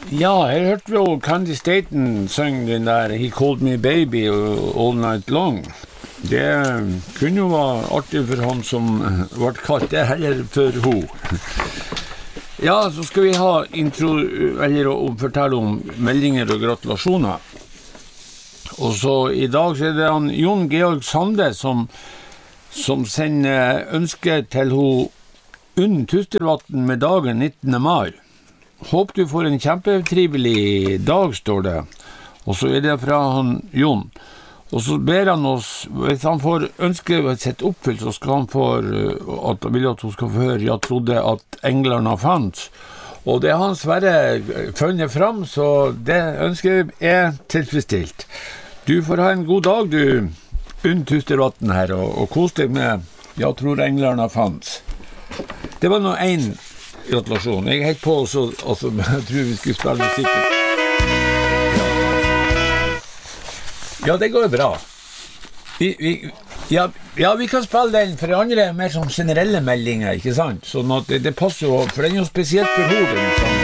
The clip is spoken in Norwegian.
Ja, her hørte vi jo Candy Staten synge den der He Called Me Baby All Night Long. Det kunne jo være artig for han som ble kalt det, eller for hun. Ja, så skal vi ha eller fortelle om meldinger og gratulasjoner. Og så i dag så det han Jon Georg Sande som sender ønske til hun Unn Tustervatn med dagen 19. mai. Håper du får en kjempetrivelig dag, står det. Og så det fra han Jon. Og så ber han oss, hvis han får ønske sitt oppfylt, så skal han få at hun skal få høre jeg trodde at englerne fanns. Og det har han Sverre funnet fram, så det ønsket tilfredsstilt. Du får ha en god dag, du Unn Tustervatn her, og kos deg med jeg tror englerne fanns. Det var nå en gratulasjon. Jeg helt på, så jeg tror vi skulle spille musikken. Ja, det går bra. Vi kan spille den, for det andre mer som generelle meldinger, ikke sant? Sånn at det passer jo, for den er jo spesielt for hodet.